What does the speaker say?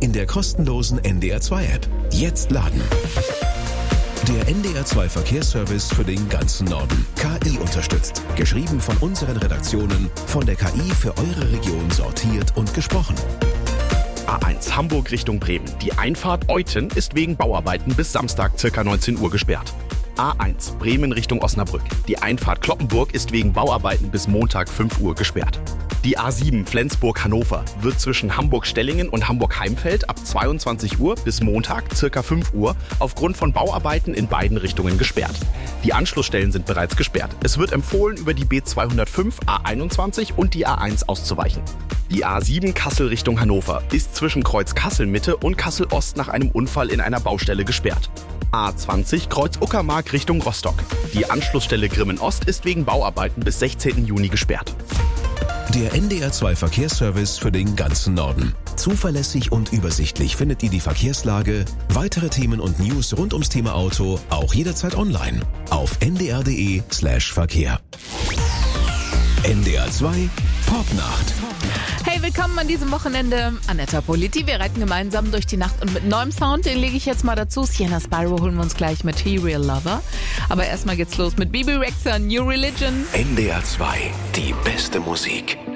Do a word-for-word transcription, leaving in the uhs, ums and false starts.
in der kostenlosen N D R zwei App. Jetzt laden. Der N D R zwei Verkehrsservice für den ganzen Norden. K I unterstützt. Geschrieben von unseren Redaktionen, von der K I für eure Region sortiert und gesprochen. A eins Hamburg Richtung Bremen. Die Einfahrt Euthen ist wegen Bauarbeiten bis Samstag ca. neunzehn Uhr gesperrt. A eins Bremen Richtung Osnabrück. Die Einfahrt Cloppenburg ist wegen Bauarbeiten bis Montag fünf Uhr gesperrt. Die A sieben Flensburg-Hannover wird zwischen Hamburg-Stellingen und Hamburg-Heimfeld ab zweiundzwanzig Uhr bis Montag ca. fünf Uhr aufgrund von Bauarbeiten in beiden Richtungen gesperrt. Die Anschlussstellen sind bereits gesperrt. Es wird empfohlen, über die B zweihundertfünf, A einundzwanzig und die A eins auszuweichen. Die A sieben Kassel Richtung Hannover ist zwischen Kreuz Kassel-Mitte und Kassel-Ost nach einem Unfall in einer Baustelle gesperrt. A zwanzig Kreuz Uckermark Richtung Rostock. Die Anschlussstelle Grimmen-Ost ist wegen Bauarbeiten bis sechzehnten Juni gesperrt. Der N D R zwei Verkehrsservice für den ganzen Norden. Zuverlässig und übersichtlich findet ihr die Verkehrslage, weitere Themen und News rund ums Thema Auto auch jederzeit online auf n d r punkt d e slash verkehr. N D R zwei Popnacht. Hey, willkommen an diesem Wochenende. Anetta Politi, wir reiten gemeinsam durch die Nacht und mit neuem Sound, den lege ich jetzt mal dazu. Sienna Spyro holen wir uns gleich mit He Real Lover. Aber erstmal geht's los mit Bebe Rexha, New Religion. N D R zwei, die beste Musik.